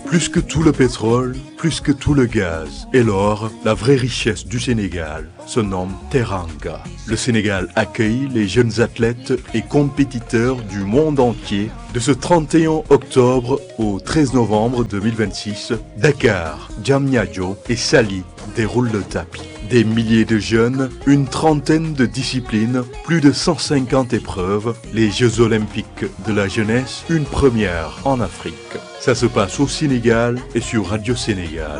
Plus que tout le pétrole, plus que tout le gaz et l'or, la vraie richesse du Sénégal se nomme Teranga. Le Sénégal accueille les jeunes athlètes et compétiteurs du monde entier de ce 31 octobre au 13 novembre 2026. Dakar, Diamniadio et Saly déroulent le tapis. Des milliers de jeunes, une trentaine de disciplines, plus de 150 épreuves, les Jeux olympiques de la jeunesse, une première en Afrique. Ça se passe au Sénégal et sur Radio Sénégal.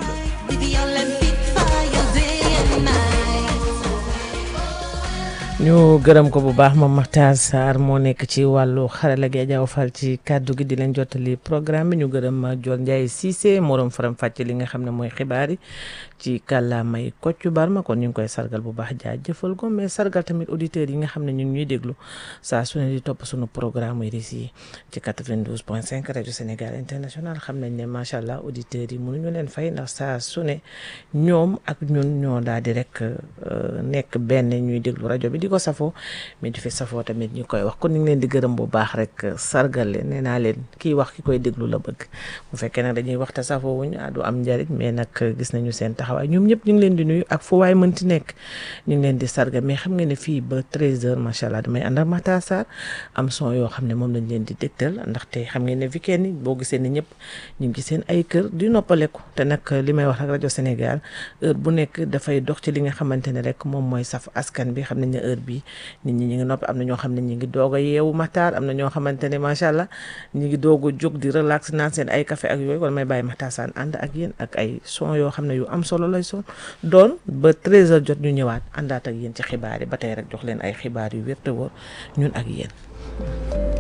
ñu gërëm ko bu baax moom Makhtar Sarr moo nekk ci wàllu xarala gi Diaw Fall ci kàddu gi di leen jottali programme bi ñu gërëm Dior Ndiaye Cissé moroom faram fàcce li nga xam ne mooy xibaar yi ci kàllaamay Kocc Barma kon ñu ngi koy sargal bu baax jaajëfal ko mais sargal tamit auditeurs yi nga xam ne ñu ngi ñuy déglu saa su ne di topp sunu programme yi ci 92.5 rajo Sénégal international xam nañ ne macha allah auditeurs yi mënuñu leen fay ndax saa su ne ñoom ak ñun ñoo daal di rek nekk benn ñuy déglu rajo bi di ko safoo mais di fi safoo tamit ñu koy wax kon ñu ngi leen di gërëm bu baax rek sargal leen nee naa leen kii wax ki koy déglu la bëgg bu fekkee nag dañuy wax te safoo wuñ du am njariñ mais nag gis nañu seen taxawaay ñoom ñëpp ñu ngi leen di nuyu ak fu waay mënti nekk ñu ngi leen di sargal mais xam nga ne fii ba 13h macha allah damay ànd ak Makhtar Sarr am son yoo xam ne moom lañ leen di dégtal ndaxte xam ngeen ne weekend yi boo gisee ne ñëpp ñu ngi ci seen ay kër di noppaleku te nag li may wax ak rajo Sénégal heure bu nekk dafay dox ci li nga xamante ne rek moom mooy saf askan bi xam nañ ne heure bi nit ñi ñu ngi noppi am na ñoo xam ne ñu ngi doog a yeewu Makhtar am na ñoo xamante ne macha allah ñu ngi doog a jóg di relax naan seen ay café ak yooyu wala may bàyyi Makhtar Sarr ànd ak yéen ak ay son yoo xam ne yu am solo lay son doon ba 13h jot ñu ñëwaat àndaat ak yéen ci xibaar yi ba tey rek jox leen ay xibaar yu wér te wóor ñun ak yéen.